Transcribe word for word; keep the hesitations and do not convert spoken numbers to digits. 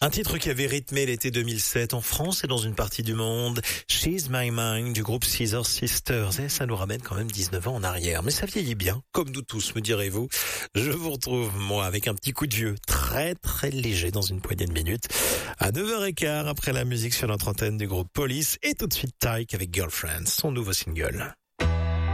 Un titre qui avait rythmé l'été deux mille sept en France et dans une partie du monde. She's My Mind du groupe Scissor Sisters. Et ça nous ramène quand même dix-neuf ans en arrière. Mais ça vieillit bien, comme nous tous, me direz-vous. Je vous retrouve, moi, avec un petit coup de vieux très très léger dans une poignée de minutes. À neuf heures quinze, après la musique sur notre antenne du groupe Police. Et tout de suite Tyke avec Girlfriends, son nouveau single.